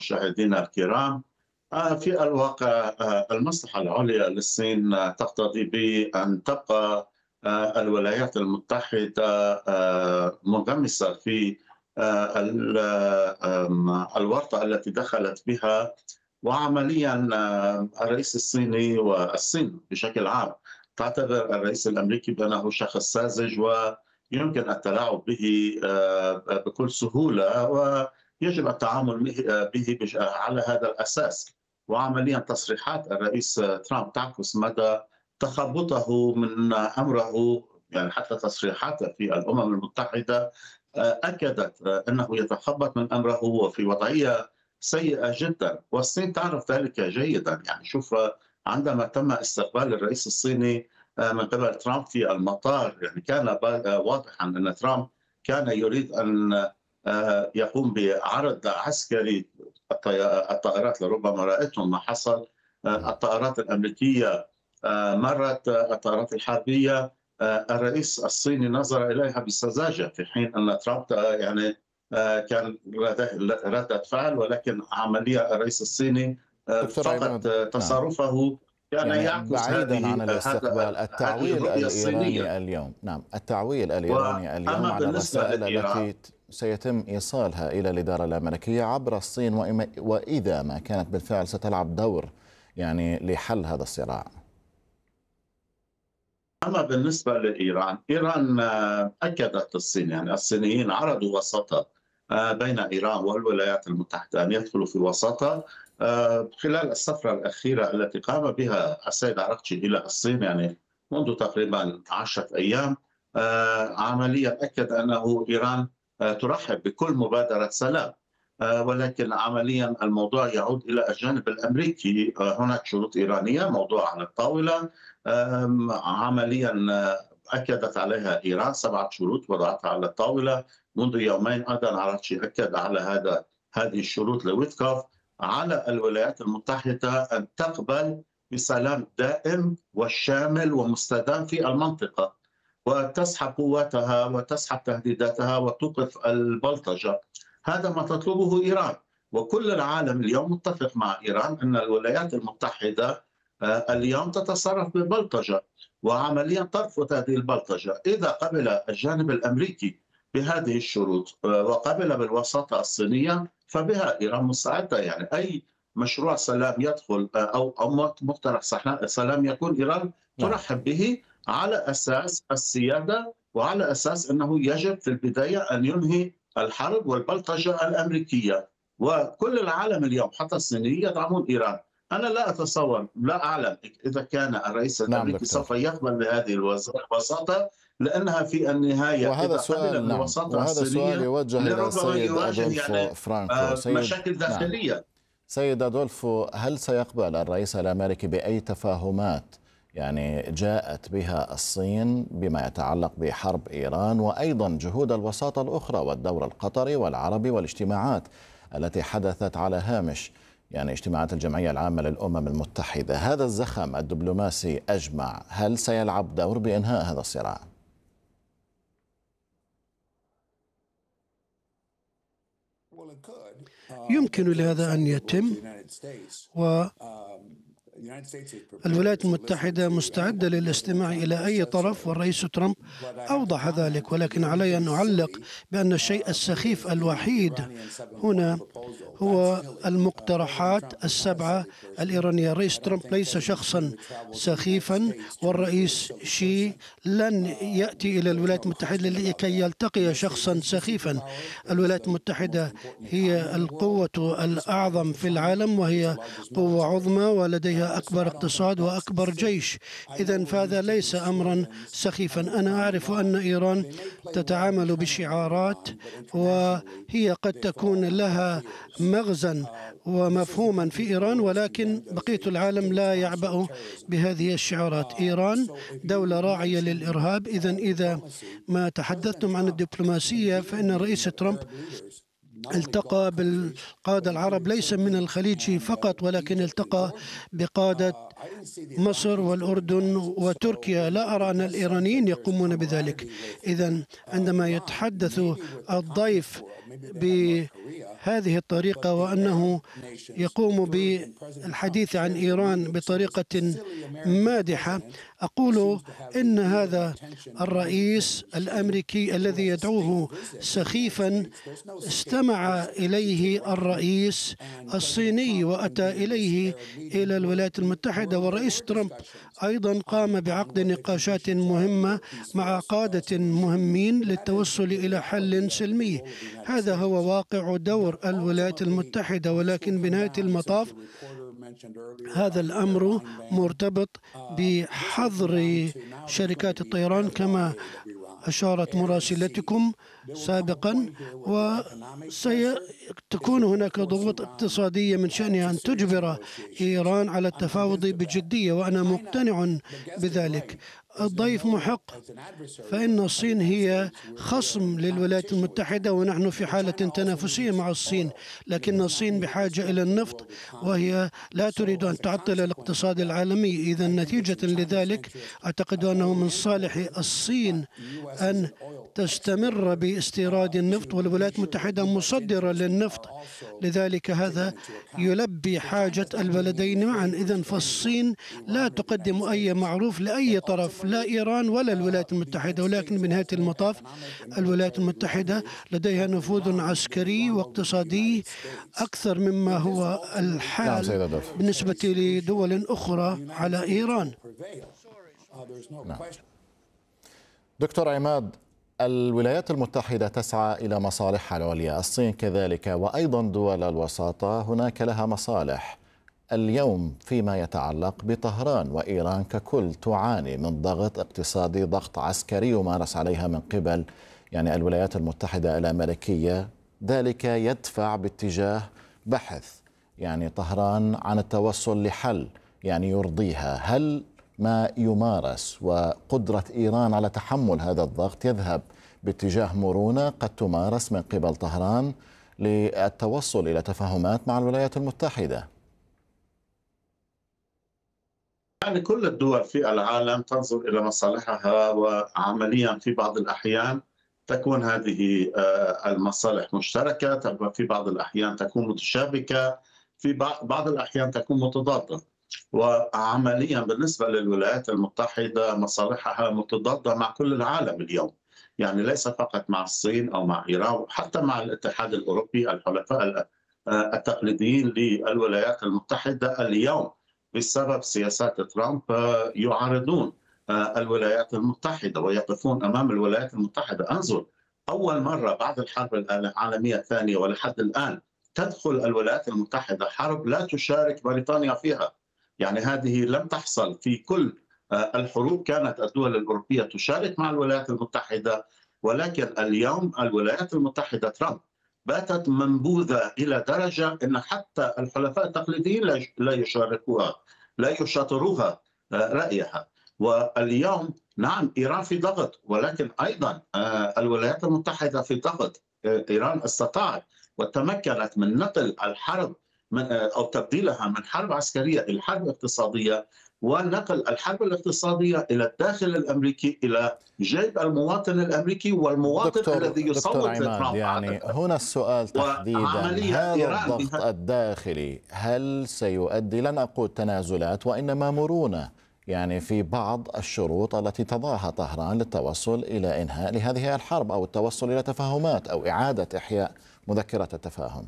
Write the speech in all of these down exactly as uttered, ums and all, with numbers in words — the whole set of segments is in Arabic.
مشاهدينا الكرام. آه، في الواقع آه، المصلحة العليا للصين آه، تقتضي بأن تبقى آه، الولايات المتحدة آه، منغمسة في آه، ال- آه، آم، الورطة التي دخلت بها. وعمليا آه، الرئيس الصيني والصين بشكل عام تعتبر الرئيس الأمريكي بأنه شخص ساذج ويمكن التلاعب به آه، بكل سهولة، ويجب التعامل به بش- على هذا الأساس. وعمليا تصريحات الرئيس ترامب تعكس مدى تخبطه من أمره، يعني حتى تصريحاته في الأمم المتحدة آه، أكدت آه، أنه يتخبط من أمره وفي وضعية سيئة جدا، والصين تعرف ذلك جيدا. يعني شوف، آه، عندما تم استقبال الرئيس الصيني آه، من قبل ترامب في المطار، يعني كان با- آه، واضحا أن ترامب كان يريد أن آه، يقوم بعرض عسكري. الطي- الطائرات لربما رأيتم ما حصل. آه، الطائرات الأمريكية آه، مرت آه، الطائرات الحربية. آه، الرئيس الصيني نظر إليها بسذاجة، في حين أن ترامب آه، يعني آه، كان لديه ردة فعل، ولكن عمليا الرئيس الصيني آه، دكتور فقط عماد، آه، نعم، تصرفه كان يعني يعكس بعيدا هذه عن آه، الاستقبال، هذا هذه التعويل الرؤية الصينية. الإيراني اليوم، نعم، التعويل الإيراني اليوم وأما على بالنسبة الرسائل لإيران، التي سيتم إيصالها إلى الإدارة الأمريكية عبر الصين، وإما- وإذا ما كانت بالفعل ستلعب دور يعني لحل هذا الصراع. أما بالنسبة لإيران، إيران آه، أكدت الصين، يعني الصينيين عرضوا وساطة آه، بين إيران والولايات المتحدة، أن يدخلوا في وساطة آه، خلال السفرة الأخيرة التي قام بها السيد عراقجي إلى الصين، يعني منذ تقريبا عشرة أيام. آه، عمليا أكد أنه إيران آه، ترحب بكل مبادرة سلام. آه، ولكن عمليا الموضوع يعود إلى الجانب الأمريكي. آه، هناك شروط إيرانية موضوعة على الطاولة. آم، عمليا آه، أكدت عليها إيران سبعة شروط وضعتها على الطاولة منذ يومين. أيضا عرفتش أكد على هذا هذه الشروط لويتكوف. على الولايات المتحدة أن تقبل بسلام دائم وشامل ومستدام في المنطقة، وتسحب قواتها وتسحب تهديداتها وتوقف البلطجة. هذا ما تطلبه إيران، وكل العالم اليوم متفق مع إيران أن الولايات المتحدة آه، اليوم تتصرف ببلطجة، وعمليا ترفض هذه البلطجة. إذا قبل الجانب الأمريكي بهذه الشروط آه، وقبل بالوساطة الصينية، فبها إيران مستعدة. يعني أي مشروع سلام يدخل آه، أو أو مقترح صح- سلام يكون إيران نعم. ترحب به، على أساس السيادة وعلى أساس أنه يجب في البداية أن ينهي الحرب والبلطجة الأمريكية. وكل العالم اليوم حتى الصينيين يدعمون إيران. أنا لا أتصور، لا أعلم إذا كان الرئيس نعم الأمريكي دكتور، سوف يقبل بهذه الوز- الوساطة، لأنها في النهاية وهذا إذا قبل سؤال، نعم، بالوساطة وهذا سؤال الصينية يوجه إلى لربما السيد يواجه أدولفو يعني فرانكو. آه، سيد، مشاكل نعم، داخلية. سيد أدولفو، هل سيقبل الرئيس الأمريكي بأي تفاهمات يعني جاءت بها الصين بما يتعلق بحرب إيران، وأيضا جهود الوساطة الأخرى والدور القطري والعربي والاجتماعات التي حدثت على هامش يعني اجتماعات الجمعية العامة للأمم المتحدة؟ هذا الزخم الدبلوماسي أجمع، هل سيلعب دور بإنهاء هذا الصراع؟ يمكن لهذا أن يتم، و الولايات المتحدة مستعدة للاستماع إلى أي طرف، والرئيس ترامب أوضح ذلك. ولكن علي أن أعلق بأن الشيء السخيف الوحيد هنا هو المقترحات السبعة الإيرانية. الرئيس ترامب ليس شخصا سخيفا، والرئيس شي لن يأتي إلى الولايات المتحدة لكي يلتقي شخصا سخيفا. الولايات المتحدة هي القوة الأعظم في العالم، وهي قوة عظمى ولديها أكبر اقتصاد وأكبر جيش. إذن فهذا ليس أمرا سخيفا. أنا أعرف أن إيران تتعامل بشعارات، وهي قد تكون لها مغزى ومفهوما في إيران، ولكن بقية العالم لا يعبأ بهذه الشعارات. إيران دولة راعية للإرهاب. إذن إذا ما تحدثتم عن الدبلوماسية، فإن الرئيس ترامب التقى بالقادة العرب ليس من الخليج فقط، ولكن التقى بقادة مصر والأردن وتركيا. لا أرى أن الإيرانيين يقومون بذلك. إذن عندما يتحدث الضيف بهذه الطريقة وأنه يقوم بالحديث عن إيران بطريقة مادحة، أقول إن هذا الرئيس الأمريكي الذي يدعوه سخيفا استمع إليه الرئيس الصيني وأتى إليه إلى الولايات المتحدة، والرئيس ترامب أيضا قام بعقد نقاشات مهمة مع قادة مهمين للتوصل إلى حل سلمي. هذا هو واقع دور الولايات المتحدة، ولكن بنهاية المطاف هذا الأمر مرتبط بحظر شركات الطيران كما أشارت مراسلتكم سابقا، وستكون هناك ضغوط اقتصادية من شأنها أن تجبر إيران على التفاوض بجدية، وأنا مقتنع بذلك. الضيف محق، فإن الصين هي خصم للولايات المتحدة ونحن في حالة تنافسية مع الصين، لكن الصين بحاجة إلى النفط وهي لا تريد أن تعطل الاقتصاد العالمي. إذا نتيجة لذلك أعتقد أنه من صالح الصين أن تستمر باستيراد النفط، والولايات المتحدة مصدرة للنفط، لذلك هذا يلبي حاجة البلدين معا. إذن فالصين لا تقدم أي معروف لأي طرف، لا إيران ولا الولايات المتحدة، ولكن بنهاية المطاف الولايات المتحدة لديها نفوذ عسكري واقتصادي أكثر مما هو الحال بالنسبة لدول أخرى على إيران. نعم. دكتور عماد، الولايات المتحدة تسعى إلى مصالحها العليا، الصين كذلك، وأيضا دول الوساطة هناك لها مصالح. اليوم فيما يتعلق بطهران وإيران ككل تعاني من ضغط اقتصادي، ضغط عسكري يمارس عليها من قبل يعني الولايات المتحدة الأمريكية، ذلك يدفع باتجاه بحث يعني طهران عن التوصل لحل يعني يرضيها. هل ما يمارس وقدرة إيران على تحمل هذا الضغط يذهب باتجاه مرونة قد تمارس من قبل طهران للتوصل إلى تفاهمات مع الولايات المتحدة؟ يعني كل الدول في العالم تنظر إلى مصالحها، وعمليا في بعض الأحيان تكون هذه المصالح مشتركة، في بعض الأحيان تكون متشابكة، في بعض الأحيان تكون متضادة. وعمليا بالنسبة للولايات المتحدة مصالحها متضادة مع كل العالم اليوم، يعني ليس فقط مع الصين أو مع إيران، حتى مع الاتحاد الأوروبي. الحلفاء التقليديين للولايات المتحدة اليوم بسبب سياسات ترامب يعارضون الولايات المتحدة ويقفون أمام الولايات المتحدة. انظر، أول مرة بعد الحرب العالمية الثانية ولحد الآن تدخل الولايات المتحدة حرب لا تشارك بريطانيا فيها. يعني هذه لم تحصل في كل الحروب، كانت الدول الأوروبية تشارك مع الولايات المتحدة، ولكن اليوم الولايات المتحدة ترامب باتت منبوذة إلى درجة أن حتى الحلفاء التقليديين لا يشاركوها، لا يشاطروها رأيها. واليوم نعم إيران في ضغط، ولكن أيضا الولايات المتحدة في ضغط. إيران استطاعت وتمكنت من نقل الحرب من أو تبديلها من حرب عسكرية إلى حرب اقتصادية، ونقل الحرب الاقتصادية إلى الداخل الأمريكي، إلى جيب المواطن الأمريكي والمواطن دكتور الذي يصوت لترامب. يعني هنا السؤال تحديدا، هذا الضغط الداخلي هل سيؤدي، لن أقول تنازلات وإنما مرونة يعني في بعض الشروط التي تضعها طهران للتوصل إلى إنهاء لهذه الحرب أو التوصل إلى تفاهمات أو إعادة إحياء مذكرة التفاهم؟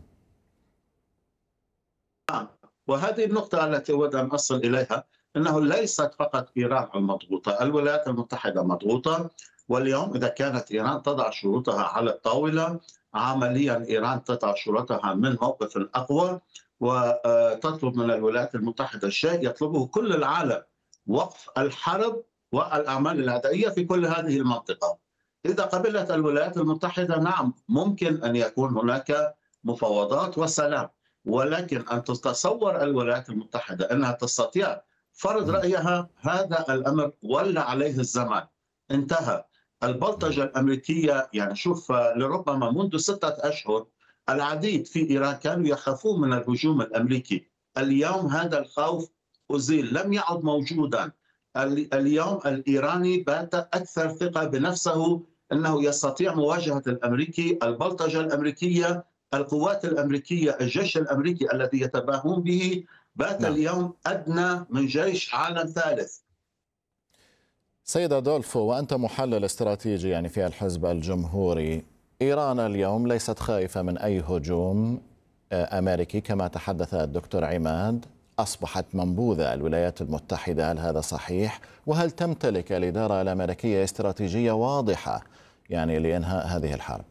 وهذه النقطة التي أود أن أصل إليها، أنه ليست فقط إيران المضغوطة، الولايات المتحدة مضغوطة. واليوم إذا كانت إيران تضع شروطها على الطاولة، عمليا إيران تضع شروطها من موقف أقوى وتطلب من الولايات المتحدة الشيء يطلبه كل العالم: وقف الحرب والأعمال العدائية في كل هذه المنطقة. إذا قبلت الولايات المتحدة نعم ممكن أن يكون هناك مفاوضات وسلام، ولكن أن تتصور الولايات المتحدة أنها تستطيع فرض رأيها، هذا الأمر ولى عليه الزمان، انتهى. البلطجة الأمريكية يعني شوف، لربما منذ ستة أشهر العديد في إيران كانوا يخافون من الهجوم الأمريكي. اليوم هذا الخوف أزيل، لم يعد موجودا. اليوم الإيراني بات أكثر ثقة بنفسه أنه يستطيع مواجهة الأمريكي، البلطجة الأمريكية، القوات الأمريكية، الجيش الأمريكي الذي يتباهون به بات نعم. اليوم أدنى من جيش عالم ثالث. سيد أدولفو، وأنت محلل استراتيجي يعني في الحزب الجمهوري، إيران اليوم ليست خائفة من أي هجوم أمريكي كما تحدث الدكتور عماد، أصبحت منبوذة الولايات المتحدة، هل هذا صحيح؟ وهل تمتلك الإدارة الأمريكية استراتيجية واضحة يعني لإنهاء هذه الحرب؟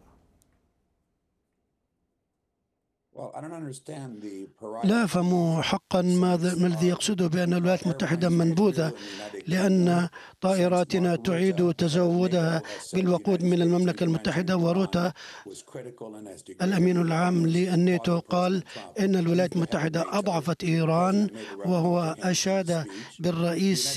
لا أفهم حقا ماذا ما الذي يقصده بأن الولايات المتحدة منبوذة، لأن طائراتنا تعيد تزودها بالوقود من المملكة المتحدة. وروتا الأمين العام للناتو قال إن الولايات المتحدة أضعفت إيران، وهو أشاد بالرئيس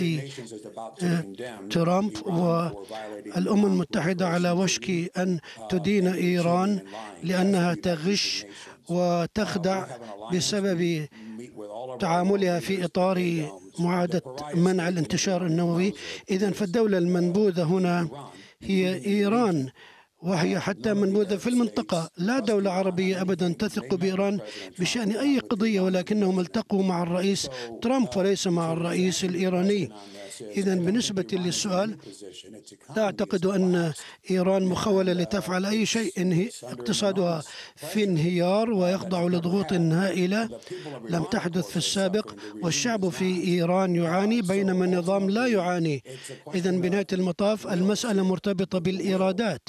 ترامب، والأمم المتحدة على وشك أن تدين إيران لأنها تغش وتخدع بسبب تعاملها في إطار معاهدة منع الانتشار النووي. إذن فالدولة المنبوذة هنا هي إيران، وهي حتى منبوذة في المنطقة. لا دولة عربية أبدا تثق بإيران بشأن أي قضية، ولكنهم التقوا مع الرئيس ترامب وليس مع الرئيس الإيراني. إذن بالنسبة للسؤال، لا أعتقد أن إيران مخولة لتفعل أي شيء. إن اقتصادها في انهيار ويخضع لضغوط هائلة لم تحدث في السابق، والشعب في إيران يعاني بينما النظام لا يعاني. إذن بنهاية المطاف المسألة مرتبطة بالإيرادات.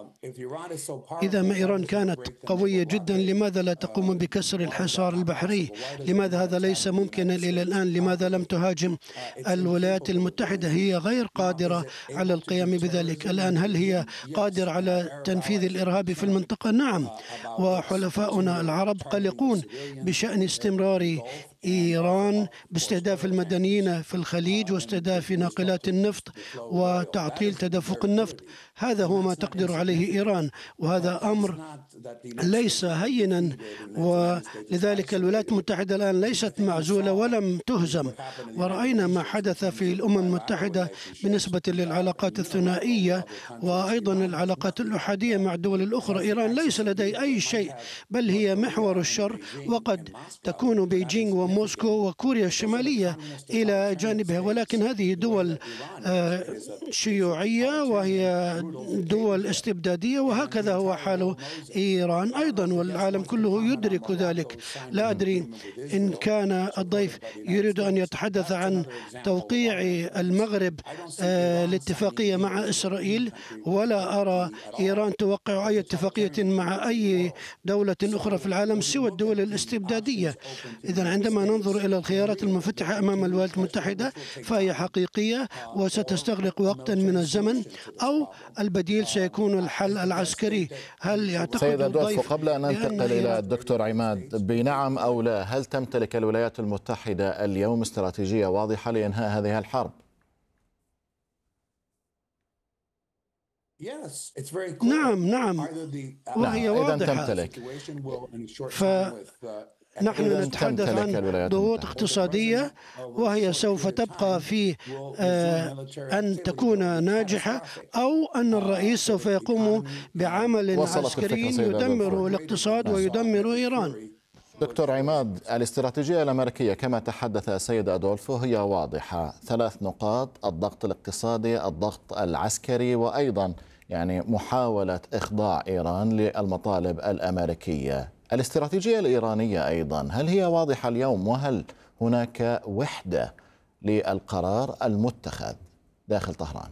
إذا ما إيران كانت قوية جدا، لماذا لا تقوم بكسر الحصار البحري؟ لماذا هذا ليس ممكنا إلى الآن؟ لماذا لم تهاجم الولايات المتحدة؟ هي غير قادرة على القيام بذلك الآن. هل هي قادرة على تنفيذ الإرهاب في المنطقة؟ نعم، وحلفاؤنا العرب قلقون بشأن استمرار إيران باستهداف المدنيين في الخليج واستهداف ناقلات النفط وتعطيل تدفق النفط. هذا هو ما تقدر عليه إيران، وهذا أمر ليس هينا. ولذلك الولايات المتحدة الآن ليست معزولة ولم تهزم، ورأينا ما حدث في الأمم المتحدة بالنسبة للعلاقات الثنائية وأيضا العلاقات الأحادية مع الدول الأخرى. إيران ليس لدي أي شيء، بل هي محور الشر، وقد تكون بيجينغ وموسكو وكوريا الشمالية إلى جانبها، ولكن هذه دول شيوعية وهي دول استبدادية، وهكذا هو حال إيران أيضا، والعالم كله يدرك ذلك. لا أدري إن كان الضيف يريد أن يتحدث عن توقيع المغرب الاتفاقية مع إسرائيل، ولا أرى إيران توقع أي اتفاقية مع أي دولة أخرى في العالم سوى الدول الاستبدادية. إذن عندما ننظر إلى الخيارات المنفتحة أمام الولايات المتحدة فهي حقيقية وستستغرق وقتا من الزمن، أو البديل سيكون الحل العسكري. هل يعتقد سيد الضيف قبل أن ننتقل إلى الدكتور عماد بنعم أو لا، هل تمتلك الولايات المتحدة اليوم استراتيجية واضحة لإنهاء هذه الحرب؟ نعم نعم وهي واضحة. تمتلك. فنحن نتحدث عن ضغوط اقتصادية، وهي سوف تبقى في أن تكون ناجحة، أو أن الرئيس سوف يقوم بعمل عسكري يدمر الاقتصاد ويدمر إيران. دكتور عماد، الاستراتيجية الأمريكية كما تحدث السيد أدولفو هي واضحة، ثلاث نقاط: الضغط الاقتصادي، الضغط العسكري، وأيضا يعني محاولة إخضاع إيران للمطالب الأمريكية. الاستراتيجية الإيرانية أيضا هل هي واضحة اليوم؟ وهل هناك وحدة للقرار المتخذ داخل طهران؟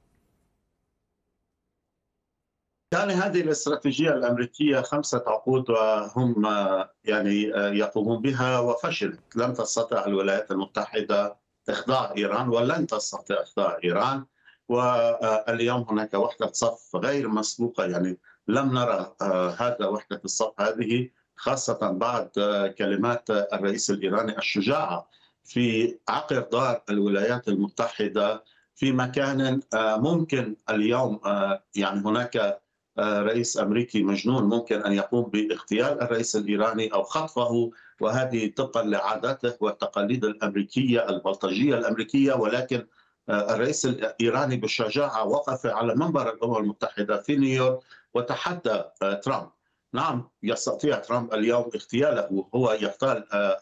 كان هذه الاستراتيجية الأمريكية خمسة عقود وهم يعني يقومون بها وفشلت. لم تستطع الولايات المتحدة إخضاع إيران ولن تستطيع إخضاع إيران، واليوم هناك وحدة صف غير مسبوقة. يعني لم نرى هذا وحدة الصف هذه، خاصة بعد كلمات الرئيس الإيراني الشجاعة في عقر دار الولايات المتحدة في مكان ممكن اليوم يعني هناك رئيس أمريكي مجنون ممكن أن يقوم باغتيال الرئيس الإيراني أو خطفه، وهذه طبقا لعاداته والتقاليد الأمريكية البلطجية الأمريكية. ولكن الرئيس الإيراني بالشجاعة وقف على منبر الأمم المتحدة في نيويورك وتحدى ترامب. نعم، يستطيع ترامب اليوم اغتياله، هو يختال